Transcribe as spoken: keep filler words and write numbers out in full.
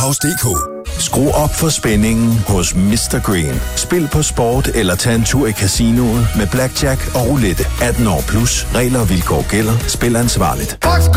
House punktum d k. Skru op for spændingen hos mister Green. Spil på sport eller tag en tur i casinoet med blackjack og roulette. atten år plus. Regler og vilkår gælder. Spil ansvarligt.